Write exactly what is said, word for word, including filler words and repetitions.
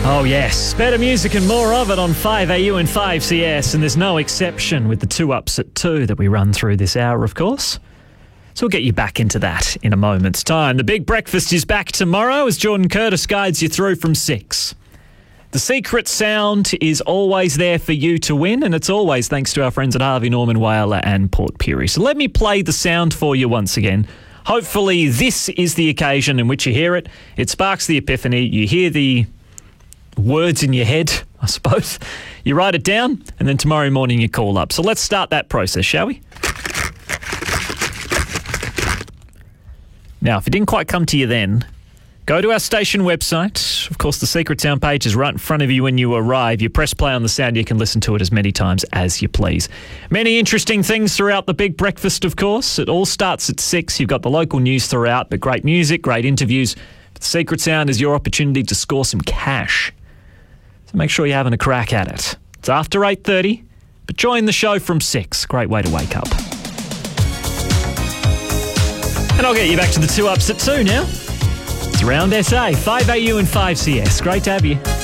Oh yes, better music and more of it on five A U and five C S, and there's no exception with the two ups at two that we run through this hour, of course. So we'll get you back into that in a moment's time. The Big Breakfast is back tomorrow as Jordan Curtis guides you through from six. The secret sound is always there for you to win, and it's always thanks to our friends at Harvey Norman, Whyalla and Port Pirie. So let me play the sound for you once again. Hopefully this is the occasion in which you hear it. It sparks the epiphany. You hear the words in your head, I suppose. You write it down, and then tomorrow morning you call up. So let's start that process, shall we? Now, if it didn't quite come to you then, go to our station website. Of course, the Secret Sound page is right in front of you when you arrive. You press play on the sound, you can listen to it as many times as you please. Many interesting things throughout the Big Breakfast, of course. It all starts at six. You've got the local news throughout, but great music, great interviews. The Secret Sound is your opportunity to score some cash. So make sure you're having a crack at it. It's after eight thirty, but join the show from six. Great way to wake up. And I'll get you back to the two ups at two now. It's Round S A, five A U and five C S. Great to have you.